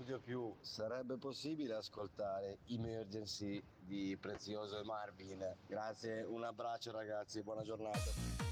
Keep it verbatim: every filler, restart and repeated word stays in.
odio più. Sarebbe possibile ascoltare Emergency di Prezioso e Marvin? Grazie, un abbraccio ragazzi, buona giornata.